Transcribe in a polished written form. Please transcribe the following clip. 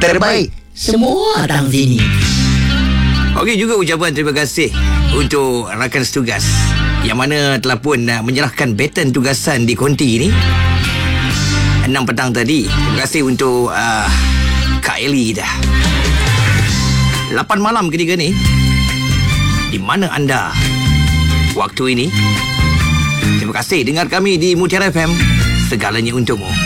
terbaik. Semua datang sini. Okey, juga ucapan terima kasih untuk rakan setugas yang mana telah pun menyerahkan baton tugasan di konti ini 6 petang tadi. Terima kasih untuk Kak Eli dah. 8 malam ketiga ni. Di mana anda waktu ini? Terima kasih dengar kami di Mutiara FM. Segalanya untukmu.